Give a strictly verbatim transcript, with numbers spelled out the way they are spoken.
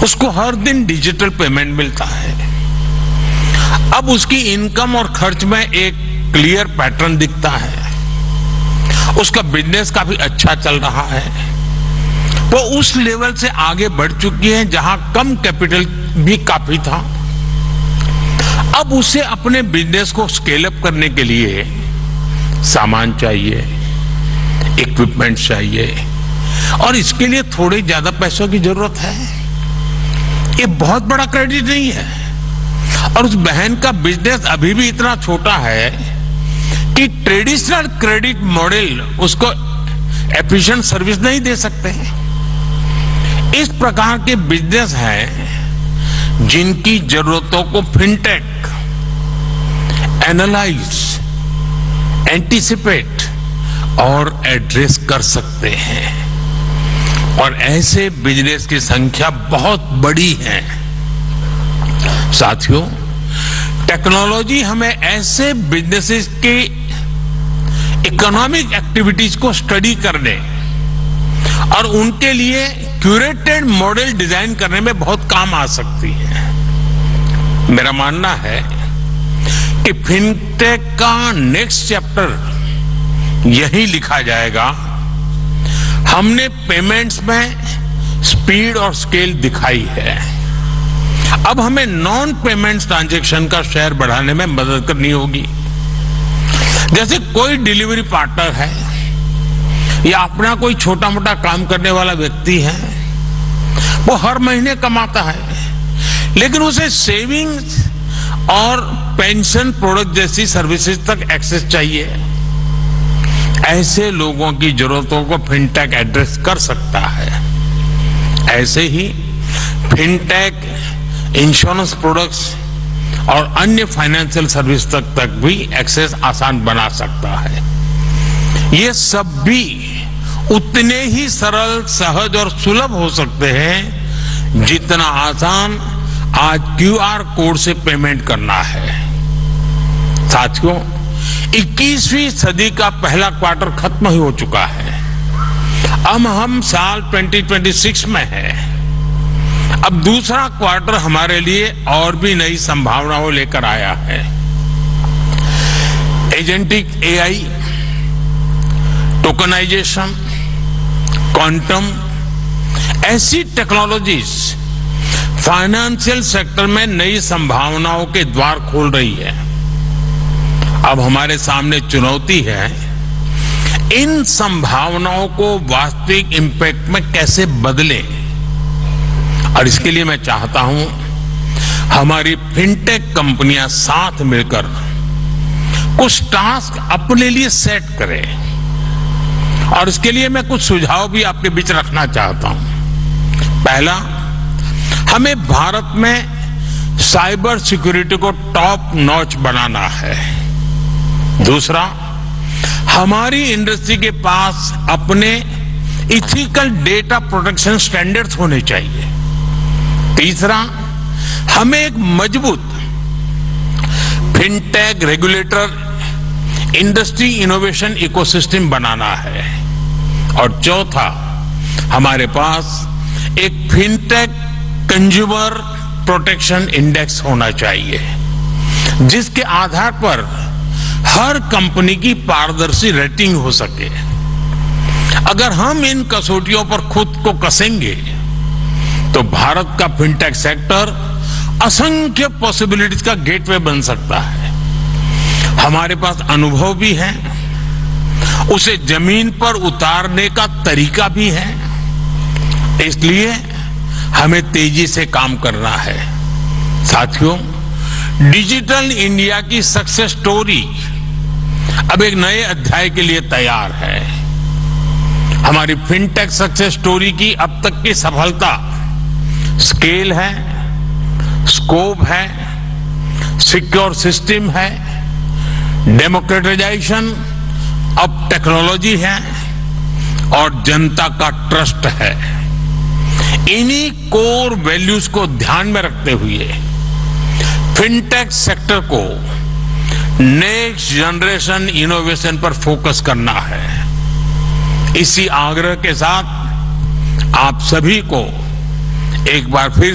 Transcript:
उसको हर दिन digital payment मिलता है। अब उसकी इनकम और खर्च में एक क्लियर पैटर्न दिखता है। उसका बिजनेस काफी अच्छा चल रहा है। वो उस लेवल से आगे बढ़ चुकी है जहां कम कैपिटल भी काफी था। अब उसे अपने बिजनेस को स्केल अप करने के लिए सामान चाहिए, इक्विपमेंट चाहिए और इसके लिए थोड़े ज्यादा पैसों की जरूरत है। ये बहुत बड़ा क्रेडिट नहीं है और उस बहन का बिजनेस अभी भी इतना छोटा है कि ट्रेडिशनल क्रेडिट मॉडल उसको एफिशिएंट सर्विस नहीं दे सकते। इस प्रकार के बिजनेस हैं जिनकी जरूरतों को फिनटेक एनालाइज, एंटीसिपेट और एड्रेस कर सकते हैं और ऐसे बिजनेस की संख्या बहुत बड़ी है। साथियों, टेक्नोलॉजी हमें ऐसे बिजनेसेस के इकोनॉमिक एक्टिविटीज को स्टडी करने और उनके लिए क्यूरेटेड मॉडल डिजाइन करने में बहुत काम आ सकती है। मेरा मानना है कि फिनटेक का नेक्स्ट चैप्टर यही लिखा जाएगा। हमने पेमेंट्स में स्पीड और स्केल दिखाई है। अब हमें नॉन पेमेंट्स ट्रांजैक्शन का शेयर बढ़ाने में मदद करनी होगी। जैसे कोई डिलीवरी पार्टनर है या अपना कोई छोटा मोटा काम करने वाला व्यक्ति है, वो हर महीने कमाता है लेकिन उसे सेविंग्स और पेंशन प्रोडक्ट जैसी सर्विसेज तक एक्सेस चाहिए। ऐसे लोगों की जरूरतों को फिनटेक एड्रेस कर सकता है। ऐसे ही फिनटेक इंश्योरेंस प्रोडक्ट्स और अन्य फाइनेंशियल सर्विस तक तक भी एक्सेस आसान बना सकता है। ये सब भी उतने ही सरल, सहज और सुलभ हो सकते हैं जितना आसान आज क्यूआर कोड से पेमेंट करना है। साथियों, इक्कीसवीं सदी का पहला क्वार्टर खत्म ही हो चुका है। अब हम साल दो हज़ार छब्बीस में हैं। अब दूसरा क्वार्टर हमारे लिए और भी नई संभावनाओं लेकर आया है। एजेंटिक एआई, टोकनाइजेशन, क्वांटम, ऐसी टेक्नोलॉजीज फाइनेंशियल सेक्टर में नई संभावनाओं के द्वार खोल रही है। अब हमारे सामने चुनौती है इन संभावनाओं को वास्तविक इंपैक्ट में कैसे बदलें। और इसके लिए मैं चाहता हूं हमारी फिनटेक कंपनियां साथ मिलकर कुछ टास्क अपने लिए सेट करें और इसके लिए मैं कुछ सुझाव भी आपके बीच रखना चाहता हूं। पहला, हमें भारत में साइबर सिक्योरिटी को टॉप नॉच बनाना है। दूसरा, हमारी इंडस्ट्री के पास अपने इथिकल डेटा प्रोटेक्शन स्टैंडर्ड्स होने चाहिए। तीसरा, हमें एक मजबूत fintech regulator industry innovation ecosystem बनाना है। और चौथा, हमारे पास एक फिनटेक कंज्यूमर प्रोटेक्शन इंडेक्स होना चाहिए जिसके आधार पर हर कंपनी की पारदर्शी रेटिंग हो सके। अगर हम इन कसौटियों पर खुद को कसेंगे तो भारत का फिनटेक सेक्टर असंख्य पॉसिबिलिटीज का गेटवे बन सकता है। हमारे पास अनुभव भी है, उसे जमीन पर उतारने का तरीका भी है। इसलिए हमें तेजी से काम करना है। साथियों, डिजिटल इंडिया की सक्सेस स्टोरी अब एक नए अध्याय के लिए तैयार है। हमारी फिनटेक सक्सेस स्टोरी की अब तक की सफलता स्केल है, स्कोप है, सिक्योर सिस्टम है, डेमोक्रेटाइजेशन ऑफ टेक्नोलॉजी है और जनता का ट्रस्ट है। इन्हीं कोर वैल्यूज को ध्यान में रखते हुए फिनटेक सेक्टर को नेक्स्ट जनरेशन इनोवेशन पर फोकस करना है। इसी आग्रह के साथ आप सभी को एक बार फिर